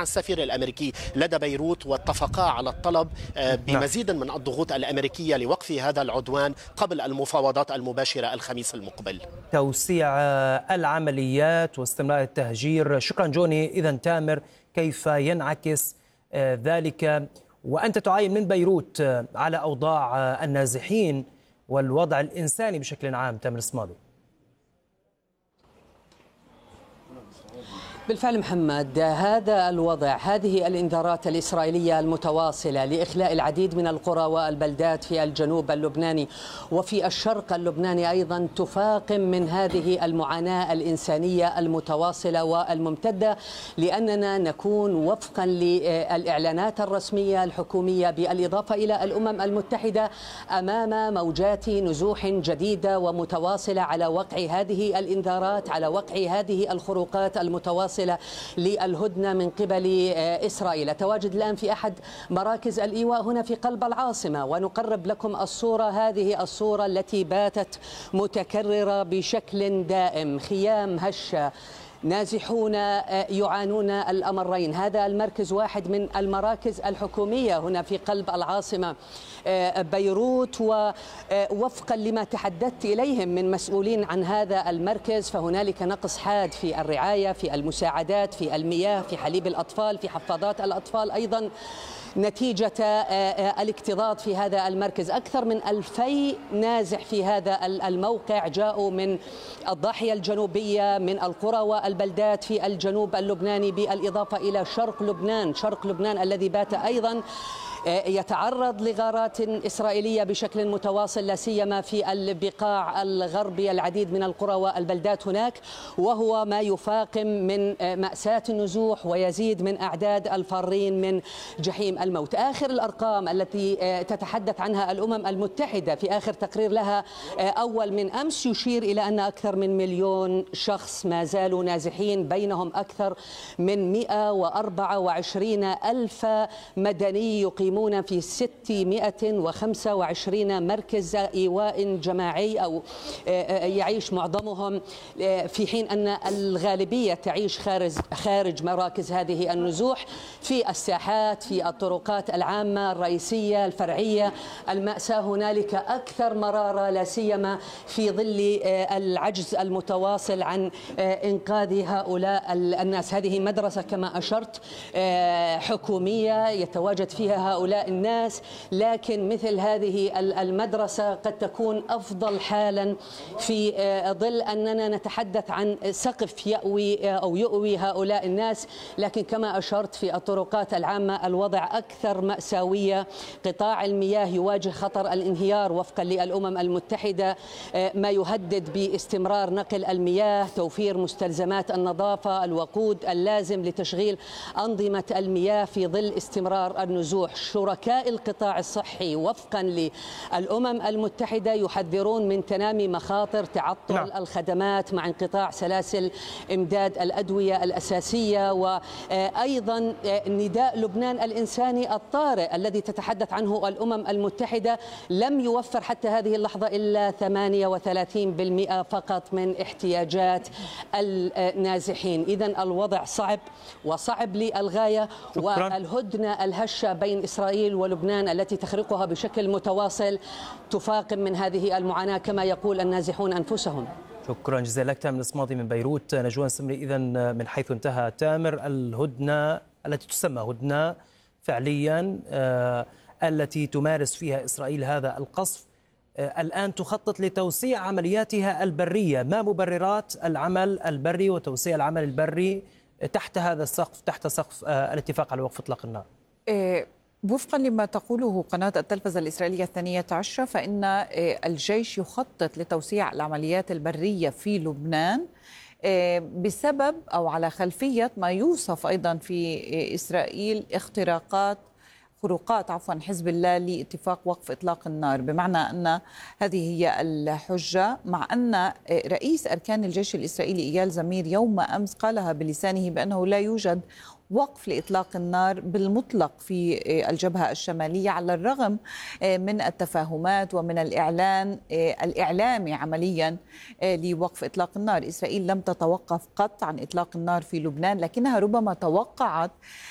السفير الأمريكي لدى بيروت، واتفقا على الطلب بمزيد من الضغوط الأمريكية لوقف هذا العدوان قبل المفاوضات المباشرة الخميس المقبل. توسيع العمليات واستمرار التهجير. شكرا جوني. إذن تامر، كيف ينعكس ذلك وأنت تعاين من بيروت على أوضاع النازحين والوضع الإنساني بشكل عام؟ تامر الصمادي. بالفعل محمد، هذا الوضع، هذه الإنذارات الإسرائيلية المتواصلة لإخلاء العديد من القرى والبلدات في الجنوب اللبناني وفي الشرق اللبناني أيضا تفاقم من هذه المعاناة الإنسانية المتواصلة والممتدة، لأننا نكون وفقا للإعلانات الرسمية الحكومية بالإضافة إلى الأمم المتحدة أمام موجات نزوح جديدة ومتواصلة على وقع هذه الإنذارات، على وقع هذه الخروقات المتواصلة للهدنة من قبل إسرائيل. تواجد الآن في أحد مراكز الإيواء هنا في قلب العاصمة، ونقرب لكم الصورة، هذه الصورة التي باتت متكررة بشكل دائم. خيام هشة، نازحون يعانون الأمرين. هذا المركز واحد من المراكز الحكومية هنا في قلب العاصمة بيروت، ووفقا لما تحدثت إليهم من مسؤولين عن هذا المركز فهنالك نقص حاد في الرعاية، في المساعدات، في المياه، في حليب الأطفال، في حفاضات الأطفال أيضا، نتيجة الاكتظاظ في هذا المركز. أكثر من 2000 نازح في هذا الموقع جاءوا من الضاحية الجنوبية، من القرى والبلدات في الجنوب اللبناني، بالإضافة إلى شرق لبنان، شرق لبنان الذي بات أيضا يتعرض لغارات إسرائيلية بشكل متواصل، لا سيما في البقاع الغربية. العديد من القرى والبلدات هناك، وهو ما يفاقم من مأساة النزوح ويزيد من أعداد الفارين من جحيم الموت. آخر الأرقام التي تتحدث عنها الأمم المتحدة في آخر تقرير لها أول من أمس يشير إلى أن أكثر من 1,000,000 شخص ما زالوا نازحين، بينهم أكثر من 124,000 مدني يقيمون في 625 مركز إيواء جماعي، أو يعيش معظمهم، في حين أن الغالبية تعيش خارج مراكز هذه النزوح، في الساحات، في الطرقات العامة الرئيسية الفرعية. المأساة هنالك أكثر مرارة، لا سيما في ظل العجز المتواصل عن إنقاذ هؤلاء الناس. هذه مدرسة كما أشرت حكومية يتواجد فيها هؤلاء الناس، لكن مثل هذه المدرسة قد تكون أفضل حالا في ظل أننا نتحدث عن سقف يأوي أو يؤوي هؤلاء الناس. لكن كما أشرت في الطرقات العامة الوضع أكثر مأساوية. قطاع المياه يواجه خطر الانهيار وفقا للأمم المتحدة، ما يهدد باستمرار نقل المياه، توفير مستلزمات النظافة، الوقود اللازم لتشغيل أنظمة المياه في ظل استمرار النزوح. شركاء القطاع الصحي وفقا للأمم المتحدة يحذرون من تنامي مخاطر تعطل الخدمات مع انقطاع سلاسل إمداد الأدوية الأساسية، وأيضا نداء لبنان الإنساني الطارئ الذي تتحدث عنه الأمم المتحدة لم يوفر حتى هذه اللحظة إلا 38% فقط من احتياجات النازحين. إذن الوضع صعب وصعب للغاية، والهدنة الهشة بين إسرائيل ولبنان التي تخرقها بشكل متواصل تفاقم من هذه المعاناة كما يقول النازحون أنفسهم. شكرا جزيلا لك. تامر الصمادي من بيروت. نجوان سمري، إذن من حيث انتهى تامر، الهدنة التي تسمى هدنة فعليا التي تمارس فيها إسرائيل هذا القصف الآن تخطط لتوسيع عملياتها البرية. ما مبررات العمل البري وتوسيع العمل البري تحت هذا السقف، تحت سقف الاتفاق على وقف إطلاق النار؟ وفقا لما تقوله قناة التلفزة الإسرائيلية 12 فإن الجيش يخطط لتوسيع العمليات البرية في لبنان بسبب أو على خلفية ما يوصف أيضا في إسرائيل خروقات حزب الله لاتفاق وقف إطلاق النار، بمعنى أن هذه هي الحجة، مع أن رئيس أركان الجيش الإسرائيلي إيال زمير يوم أمس قالها بلسانه بأنه لا يوجد وقف لإطلاق النار بالمطلق في الجبهة الشمالية، على الرغم من التفاهمات ومن الإعلان الإعلامي عمليا لوقف إطلاق النار. إسرائيل لم تتوقف قط عن إطلاق النار في لبنان، لكنها ربما توقعت